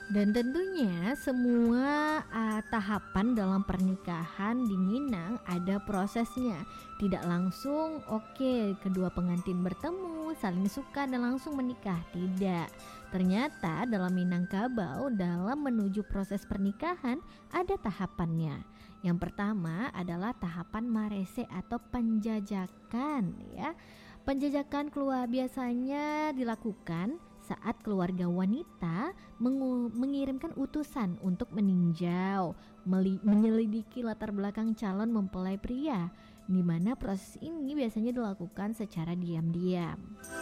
Dan tentunya semua tahapan dalam pernikahan di Minang ada prosesnya. Tidak langsung oke, kedua pengantin bertemu, saling suka dan langsung menikah. Tidak. Ternyata dalam Minangkabau dalam menuju proses pernikahan ada tahapannya. Yang pertama adalah tahapan marese atau penjajakan ya. Penjajakan keluar biasanya dilakukan saat keluarga wanita mengirimkan utusan untuk meninjau, menyelidiki latar belakang calon mempelai pria, di mana proses ini biasanya dilakukan secara diam-diam.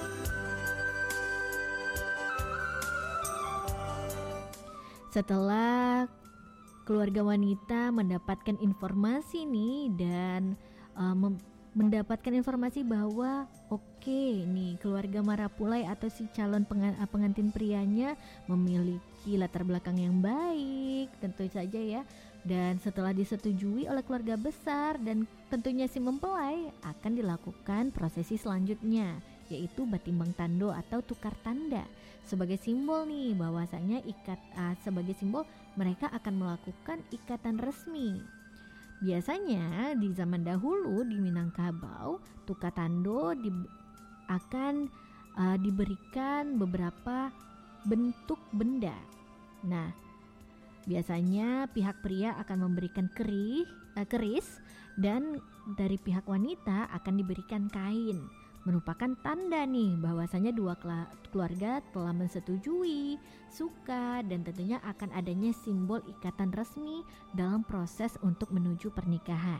Setelah keluarga wanita mendapatkan informasi nih dan mendapatkan informasi bahwa oke nih keluarga Marapulai atau si calon pengantin prianya memiliki latar belakang yang baik tentu saja ya, dan setelah disetujui oleh keluarga besar dan tentunya si mempelai akan dilakukan prosesi selanjutnya, yaitu batimbang tando atau tukar tanda sebagai simbol nih bahwasanya sebagai simbol mereka akan melakukan ikatan resmi. Biasanya di zaman dahulu di Minangkabau tukar tando akan diberikan beberapa bentuk benda. Nah, biasanya pihak pria akan memberikan keris dan dari pihak wanita akan diberikan kain, merupakan tanda nih bahwasanya dua keluarga telah menyetujui, suka, dan tentunya akan adanya simbol ikatan resmi dalam proses untuk menuju pernikahan.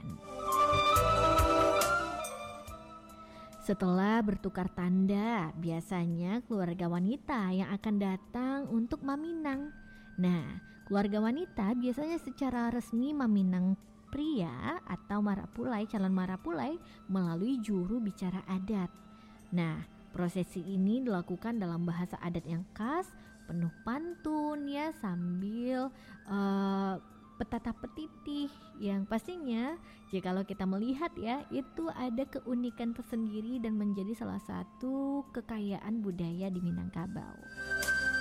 Setelah bertukar tanda, biasanya keluarga wanita yang akan datang untuk maminang. Nah, keluarga wanita biasanya secara resmi maminang pria atau marapulai, calon marapulai melalui juru bicara adat. Nah, prosesi ini dilakukan dalam bahasa adat yang khas, penuh pantun ya, sambil petatah petitih yang pastinya jikalau kita melihat ya itu ada keunikan tersendiri dan menjadi salah satu kekayaan budaya di Minangkabau.